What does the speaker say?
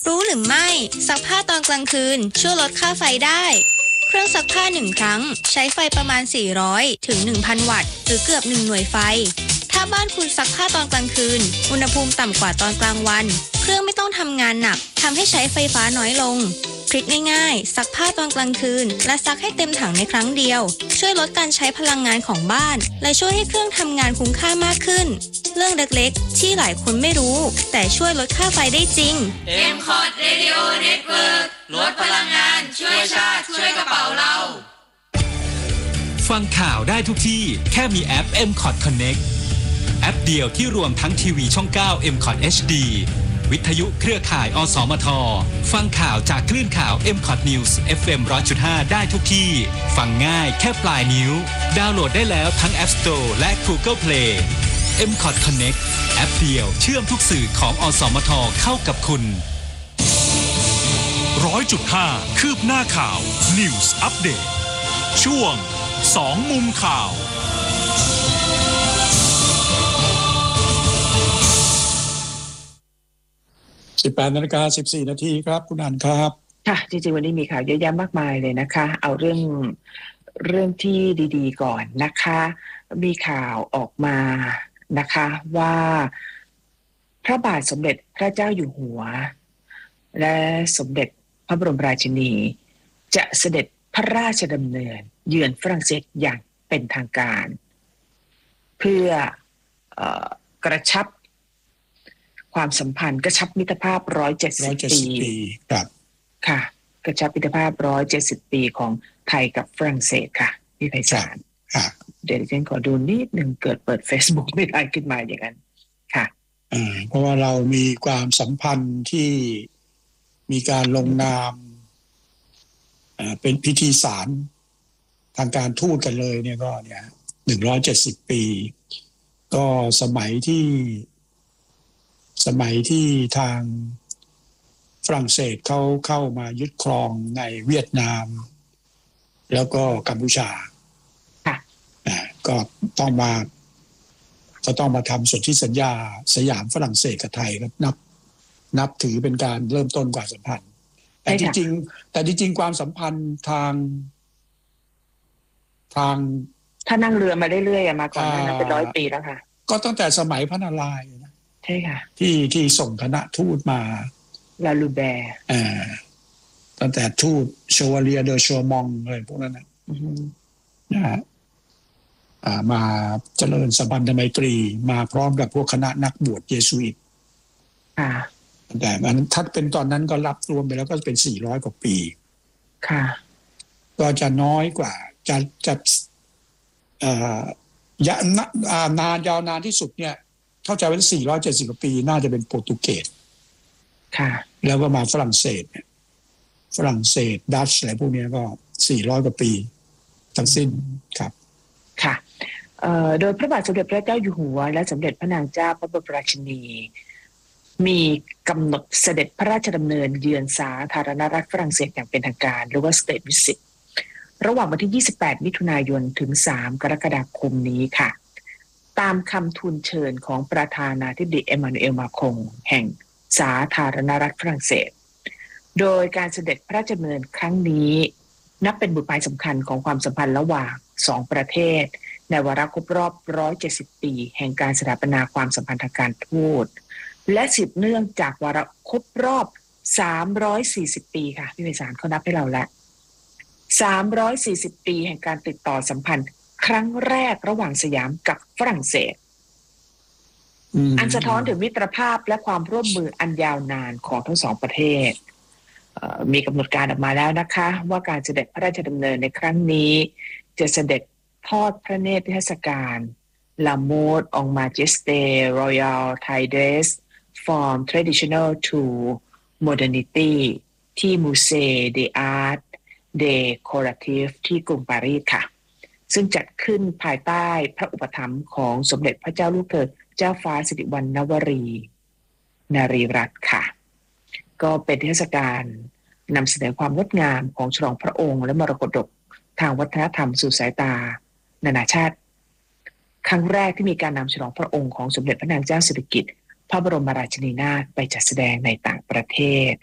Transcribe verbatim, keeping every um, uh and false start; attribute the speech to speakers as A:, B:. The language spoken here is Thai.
A: รู้หรือไม่ซักผ้าตอนกลางคืนช่วยลดค่าไฟได้เครื่องซักผ้าหนึ่งครั้งใช้ไฟประมาณสี่ร้อยถึง หนึ่งพัน วัตต์หรือเกือบหนึ่งหน่วยไฟถ้าบ้านคุณซักผ้าตอนกลางคืนอุณหภูมิต่ำกว่าตอนกลางวันเครื่องไม่ต้องทำงานหนักทำให้ใช้ไฟฟ้าน้อยลงทริคง่ายๆซักผ้าตอนกลางคืนและซักให้เต็มถังในครั้งเดียวช่วยลดการใช้พลังงานของบ้านและช่วยให้เครื่องทำงานคุ้มค่ามากขึ้นเรื่องเล็กๆที่หลายคนไม่รู้แต่ช่วยลดค่าไฟได้จริง
B: เอ็ม คอท Radio Network ลดพลังงานช่วยชาติช่วยกระเป๋าเรา
C: ฟังข่าวได้ทุกที่แค่มีแอป เอ็ม คอท Connect แอปเดียวที่รวมทั้งทีวีช่อง เก้า เอ็ม คอท เอช ดี วิทยุเครือข่าย อสมท ฟังข่าวจากคลื่นข่าว เอ็ม คอท News เอฟ เอ็ม หนึ่งร้อยจุดห้า ได้ทุกที่ฟังง่ายแค่ปลายนิ้วดาวน์โหลดได้แล้วทั้ง App Store และ Google Play เอ็ม คอท Connect แอปเดียวเชื่อมทุกสื่อของอสมทเข้ากับคุณ
D: หนึ่งร้อยจุดห้า คืบหน้าข่าว News Update ช่วงสองมุมข่าว
E: สิบแปดนาฬิกาสิบสี่นาทีครับคุณอันครับ
F: ค่ะจริงๆวันนี้มีข่าวเยอะแยะมากมายเลยนะคะเอาเรื่องเรื่องที่ดีๆก่อนนะคะมีข่าวออกมานะคะว่าพระบาทสมเด็จพระเจ้าอยู่หัวและสมเด็จพระบรมราชินีจะเสด็จพระราชดำเนินเยือนฝรั่งเศสอย่างเป็นทางการเพื่อเอ่อกระชับความสัมพันธ์กระชับมิตรภาพหนึ่งร้อยเจ็ดสิบปี
E: ครับ
F: ค่ะกระชับมิตรภาพหนึ่งร้อยเจ็ดสิบปีของไทยกับฝรั่งเศสค่ะพี่ไพศาลเดี๋ยวฉันขอดูนิดนึงเกิดเปิด Facebook ไม่ได้ขึ้นมาอย่างนั้นค่ะ
E: อ่าเพราะว่าเรามีความสัมพันธ์ที่มีการลงนามอ่าเป็นพิธีสารทางการทูตกันเลยเนี่ยก็เนี่ยหนึ่งร้อยเจ็ดสิบปีก็สมัยที่สมัยที่ทางฝรั่งเศสเขาเข้ามายึดครองในเวียดนามแล้วก็กัมพูชาอ่าก็ต้องมาก็ต้องมาทำสนธิสัญญาสยามฝรั่งเศสกับไทยครับนับนับถือเป็นการเริ่มต้นความสัมพันธ์แต่จริงๆแต่จริงๆความสัมพันธ์ทางทาง
F: ถ้านั่งเรือมาเรื่อยๆมาก่อนนั้นเป็นร้อยปีแล้วค่ะ
E: ก็ตั้งแต่สมัยพระนารายณ์นะ
F: ใช่ค่ะ
E: ที่ที่ส่งคณะทูตมา
F: ลาลูแบร์
E: อ่าตั้งแต่ทูตโชวาเลียเดอชัวมองอะไรพวกนั้นนะนะฮะอ่ามาเจริญสัมพันธไมตรีมาพร้อมกับพวกคณะนักบวชเยซูอิต
F: อ่า
E: แต่มันถ้าเป็นตอนนั้นก็รับรวมไปแล้วก็เป็นสี่ร้อยกว่าปี
F: ค่ะ
E: ก็จะน้อยกว่าจะจะเอ่อยาวนานยาวนานที่สุดเนี่ยเข้าใจว่าสี่ร้อยเจ็ดสิบกว่าปีน่าจะเป็นโปรตุเกส
F: ค่ะ
E: แล้วก็มาฝรั่งเศสเนี่ยฝรั่งเศสดัตช์อะไรพวกนี้ก็สี่ร้อยกว่าปีทั้งสิ้นครับ
F: ค่ะเอ่อโดยพระบาทสมเด็จพระเจ้าอยู่หัวและสมเด็จพระนางเจ้าพระบรมราชินีมีกำหนดเสด็จพระราชดำเนินเยือนสาธารณรัฐฝรั่งเศสอย่างเป็นทางการหรือว่า State Visit ระหว่างวันที่ยี่สิบแปดมิถุนายนถึงสามกรกฎาคมนี้ค่ะตามคำทูลเชิญของประธานาธิบดีเอมมานูเอลมาครงแห่งสาธารณรัฐฝรั่งเศสโดยการเสด็จพระราชดำเนินครั้งนี้นับเป็นบุตรหมายสำคัญของความสัมพันธ์ระหว่างสองประเทศในวาระครบรอบหนึ่งร้อยเจ็ดสิบปีแห่งการสถาปนาความสัมพันธ์ทางการทูตและสืบเนื่องจากวาระครบรอบสามร้อยสี่สิบปีค่ะพี่ไพศาลเขานับให้เราแล้วสามร้อยสี่สิบปีแห่งการติดต่อสัมพันธ์ครั้งแรกระหว่างสยามกับฝรั่งเศสอันสะท้อนถึงมิตรภาพและความร่วมมืออันยาวนานของทั้งสองประเทศมีกำหนดการออกมาแล้วนะคะว่าการเสด็จพระราชดำเนินในครั้งนี้จะเสด็จทอดพระเนตรนิทรรศการ La Mode en Majesté Royal Thai Dress from Traditional to Modernity ที่ Musée des Arts Décoratifs ที่กรุงปารีสค่ะซึ่งจัดขึ้นภายใต้พระอุปถัมภ์ของสมเด็จพระเจ้าลูกเธอเจ้าฟ้าสิริวัณณวรีนารีรัตน์ค่ะก็เป็นเทศกาลนำเสนอความงดงามของฉลองพระองค์และมรดกทางวัฒนธรรมสู่สายตานานาชาติครั้งแรกที่มีการนำฉลองพระองค์ของสมเด็จพระนางเจ้าสิริกิติ์พระบรมราชินีนาถไปจัดแสดงในต่างประเทศ